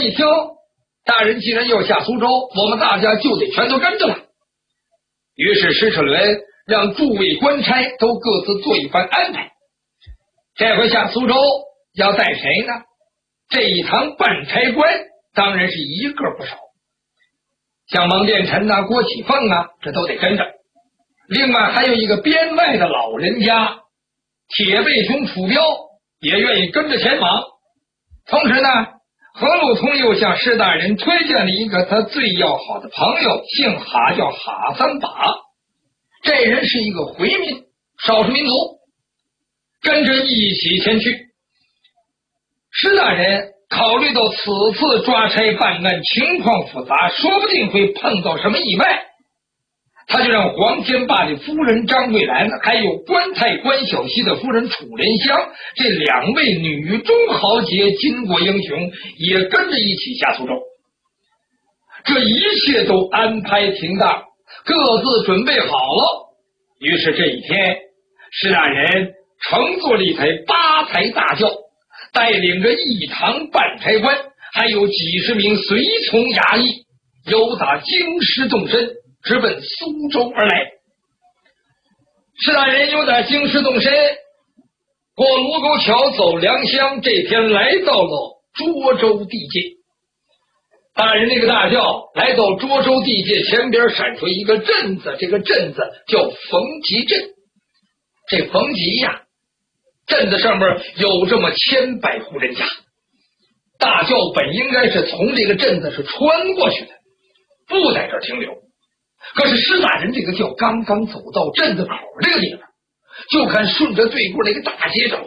一听，大人既然要下苏州，我们大家就得全都跟着了。于是施赤伦让诸位官差都各自做一番安排。这回下苏州要带谁呢？这一堂办差官当然是一个不少，像王殿臣啊、郭启凤啊，这都得跟着。另外还有一个边外的老人家铁背兄楚彪也愿意跟着前往。同时呢，何禄通又向施大人推荐了一个他最要好的朋友，姓哈，叫哈三把。这人是一个回民，少数民族，跟着一起前去。施大人考虑到此次抓差办案情况复杂，说不定会碰到什么意外，他就让黄天霸的夫人张桂兰，还有官太关小西的夫人楚莲香这两位女中豪杰、巾帼英雄也跟着一起下苏州。这一切都安排停当，各自准备好了。于是这一天，施大人乘坐了一台8抬大轿，带领着一堂办差官，还有几十名随从衙役，由打京师动身，直奔苏州而来。施大人由打京师动身，过卢沟桥，走良乡，这天来到了涿州地界。大人这个大轿来到涿州地界，前边闪出一个镇子，这个镇子叫冯集镇。这冯集呀，镇子上面有这么千百户人家。大轿本应该是从这个镇子是穿过去的，不在这儿停留。可是施大人这个轿刚刚走到镇子口这个地方，就看顺着对过那个大街上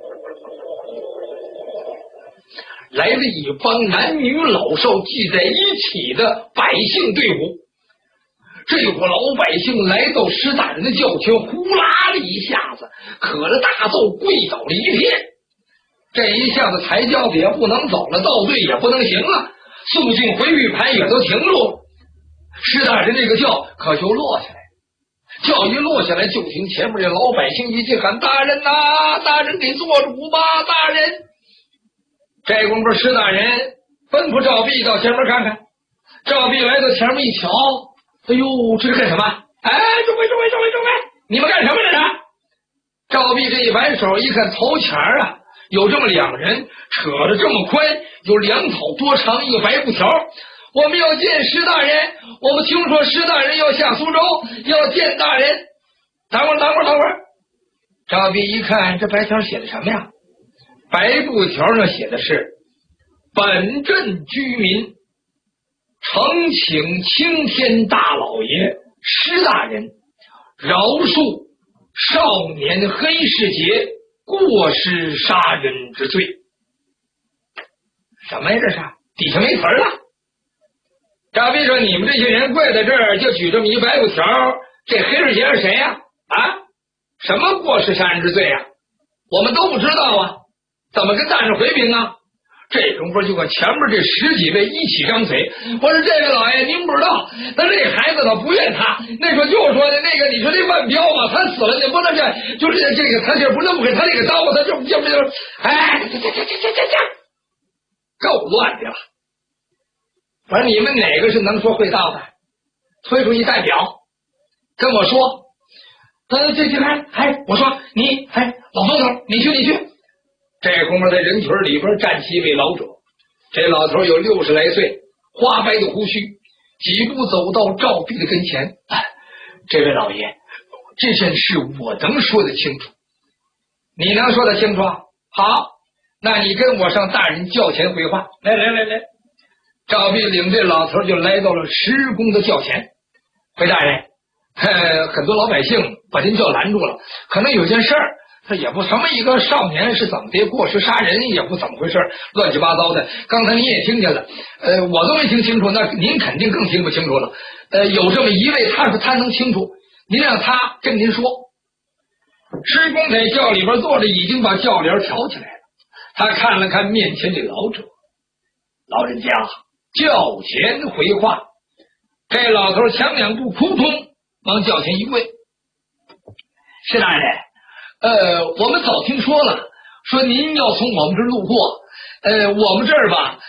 来了一帮男女老少聚在一起的百姓队伍。这伙老百姓来到施大人的轿前，呼啦的一下子可着大奏，跪倒了一片。这一下子抬轿子也不能走了，倒队也不能行了，肃静回玉盘也都停住了。施大人这个轿可就落下来，轿一落下来，就听前面这老百姓一起喊：“大人呐，大人给做主吧，大人！”这功夫，施大人吩咐赵弼到前面看看。赵弼来到前面一瞧，哎呦，这是干什么？哎，诸位，你们干什么这是？赵弼这一摆手，一看头前啊，有这么两人，扯着这么宽，有2讨多长一个白布条。我们要见施大人，我们听说施大人要下苏州，要见大人。等会儿。赵弼一看，这白条写的什么呀？白布条上写的是：本镇居民诚请青天大老爷施大人饶恕少年黑世杰过失杀人之罪。什么呀？这是底下没词了。赵弼说：“你们这些人跪在这儿，就举这么一白布条，这黑世杰是谁呀？啊，什么过失杀人之罪呀？我们都不知道啊，怎么跟大人回禀啊？”这功夫就跟前面这10几位一起张嘴，我说：“这位老爷，您不知道，那这孩子他不怨他，那说就说的那个，你说这万彪嘛，他死了，你不能就是这个，他这不能不给他这个刀，他就哎，这够乱的了。反正你们哪个是能说会道的，推出一代表跟我说，我说你，老头头，你去。”这功夫在人群里边站起一位老者，这老头有60来岁，花白的胡须，几步走到赵弼的跟前：“这位老爷，这件事我能说得清楚。”“你能说得清楚？好，那你跟我上大人轿前回话。来。”赵弼领这老头就来到了施公的轿前。“回大人，很多老百姓把您轿拦住了，可能有件事儿。他也不什么一个少年是怎么的过失杀人，也不怎么回事，乱七八糟的。刚才您也听见了，我都没听清楚，那您肯定更听不清楚了。有这么一位，他说他能清楚，您让他跟您说。”施公在轿里边坐着，已经把轿帘挑起来了。他看了看面前这老者，老人家轿前回话。这老头抢2步扑通往轿前一跪：“施大人，我们早听说了，说您要从我们这儿路过，我们这儿吧，